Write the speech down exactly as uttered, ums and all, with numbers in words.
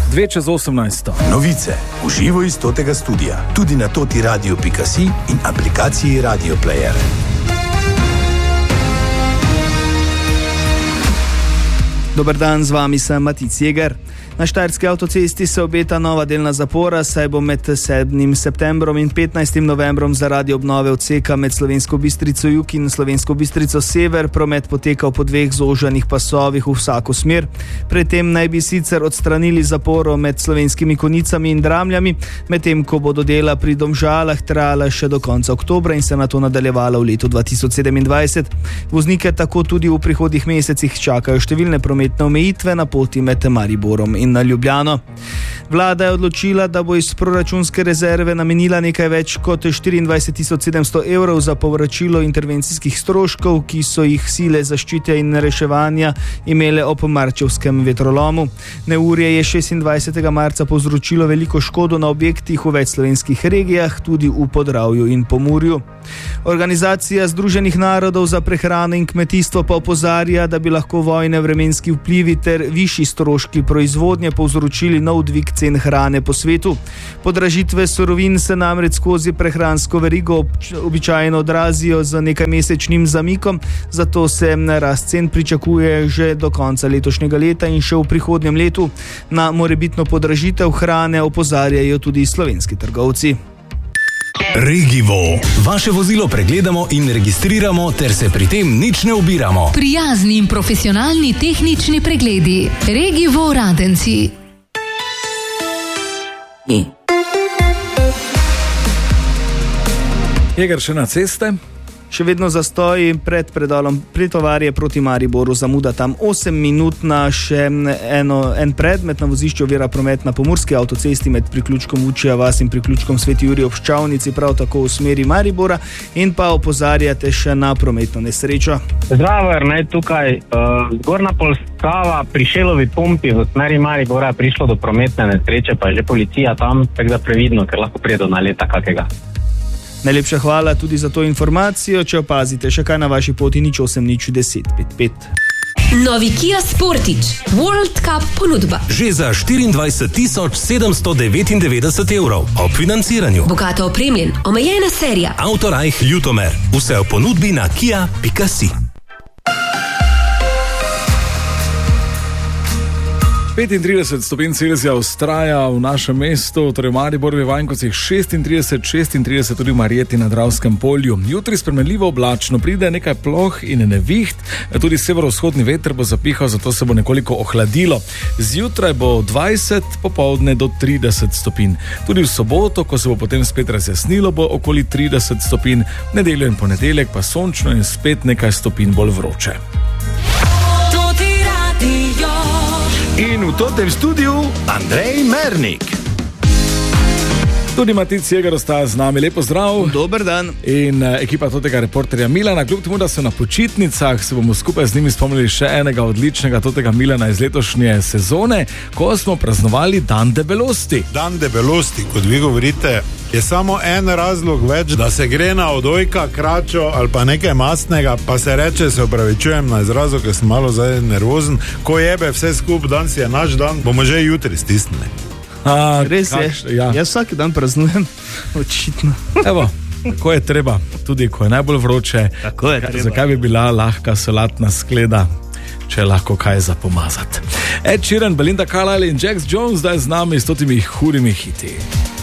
Dve čez osemnajsto. Novice v živo iz totega studia, tudi na toti radio pika si in aplikaciji Radio Player. Dober dan, z vami sem Matic Jeger. Na štajerski avtocesti se obeta nova delna zapora, saj bo med sedmim septembrom in petnajstim novembrom zaradi obnove odseka med Slovensko Bistrico jug in Slovensko Bistrico sever promet potekal po dveh zožanih pasovih v vsako smer. Predtem naj bi sicer odstranili zaporo med Slovenskimi Konjicami in Dramljami, medtem ko bodo dela pri Domžalah trajala še do konca oktobra in se nato nadaljevala v letu dva tisoč sedemindvajset. Voznike tako tudi v prihodnjih mesecih čakajo številne prometne omejitve na poti med Mariborom in na Ljubljano. Vlada je odločila, da bo iz proračunske rezerve namenila nekaj več kot štiriindvajset tisoč sedemsto evrov za povračilo intervencijskih stroškov, ki so jih sile zaščite in reševanja imele ob marčevskem vetrolomu. Neurje je šestindvajsetega marca povzročilo veliko škodo na objektih v več slovenskih regijah, tudi v Podravju in Pomurju. Organizacija Združenih narodov za prehrano in kmetijstvo pa opozarja, da bi lahko vojne, vremenski vplivi ter višji stroški proizvodnje povzročili nov dvig cen hrane po svetu. Podražitve surovin se namreč skozi prehransko verigo običajno odrazijo z nekajmesečnim zamikom, zato se rast cen pričakuje že do konca letošnjega leta in še v prihodnjem letu. Na morebitno podražitev hrane opozarjajo tudi slovenski trgovci. Regivo. Vaše vozilo pregledamo in registriramo ter se pri tem nič ne ubiramo. Prijazni in profesionalni tehnični pregledi. Regivo Radenci. Jeger, še na ceste? Še vedno zastoji pred predalom Pretovarje proti Mariboru, zamuda tam osem minut na še eno, en predmet na vozišču ovira promet na pomurski avtocesti med priključkom Vučija vas in priključkom Sveti Jurij ob Ščavnici, prav tako v smeri Maribora, in pa opozarjate še na prometno nesrečo. Zdravo, ne, tukaj uh, zgornja polstava pri Šelovi pumpi v smeri Maribora je prišlo do prometne nesreče, pa je že policija tam, tako da previdno, ker lahko pride do naleta kakega. Najlepša hvala tudi za to informacijo. Če opazite še kaj na vaši poti, nič osem nič deset pet pet. Novi Kia Sportage World Cup ponudba. Že za štiriindvajset tisoč sedemsto devetindevetdeset evrov ob financiranju. Bogato opremljen, omejena serija. Autorajh Ljutomer. Vse v ponudbi na kia pika si. petintrideset stopinj Celzija vztraja v našem mestu, torej v Mariboru, v Vajnkovcih šestintrideset, šestintrideset tudi v Marjeti na Dravskem polju. Jutri spremenljivo oblačno, pride nekaj ploh in neviht, tudi severovzhodni veter bo zapihal, zato se bo nekoliko ohladilo. Zjutraj bo dvajset, popoldne do trideset stopinj. Tudi v soboto, ko se bo potem spet razjasnilo, bo okoli trideset stopinj, v nedeljo in ponedeljek pa sončno in spet nekaj stopinj bolj vroče. In v totem studiu Andrej Mernik. Tudi Matic Jeger ostaja z nami. Lepo zdrav. Dober dan. In uh, ekipa totega reporterja Milana, kljub temu, da so na počitnicah, se bomo skupaj z njimi spomnili še enega odličnega totega Milana iz letošnje sezone, ko smo praznovali Dan debelosti. Dan debelosti, kot vi govorite, je samo en razlog več, da se gre na odojka, kračo ali pa nekaj mastnega, pa se reče, se opravičujem na izrazu, ker sem malo zdaj nervozen, ko jebe vse skup, dan si je naš dan, bomo že jutri stisnili. A, Res je, kakš, ja. Jaz vsak dan praznujem, očitno. Evo, tako je treba, tudi ko je najbolj vroče. Tako je treba. Zakaj bi bila lahka solatna skleda, če je lahko kaj za pomazati. Ed Sheeran, Belinda Carlisle in Jax Jones zdaj z nami s totimi hudimi hiti.